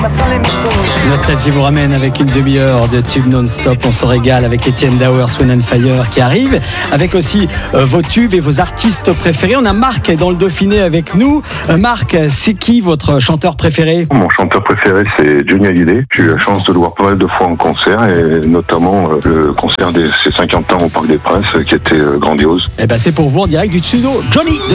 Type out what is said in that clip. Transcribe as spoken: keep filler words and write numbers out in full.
Nostalgie vous ramène avec une demi-heure de tubes non-stop. On se régale avec Etienne Dawer, Swan and Fire qui arrive, avec aussi euh, vos tubes et vos artistes préférés. On a Marc dans le Dauphiné avec nous. Euh, Marc, c'est qui votre chanteur préféré ? Mon chanteur préféré, c'est Johnny Hallyday. J'ai eu la chance de le voir pas mal de fois en concert, et notamment euh, le concert de ses cinquante ans au Parc des Princes qui était euh, grandiose. Eh ben c'est pour vous en direct du studio Johnny.